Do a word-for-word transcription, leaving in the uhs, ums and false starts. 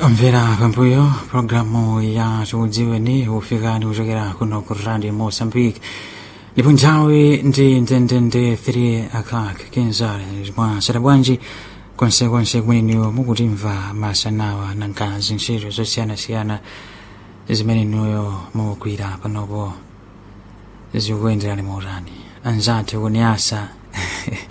Mvera pambuyo programu ya Tudziweni hufikani kuchokera kuno ku Radio Mozambique. Ndipo nthawi ndi ndendende three o'clock kinzale mwa sarabwanji konsekonse kumene mukutimva masanawa na nkazi ntchito zosiyanasiyana zimene nuyo mukugwira panopo zikuyenderani mautani anzathu kuniasa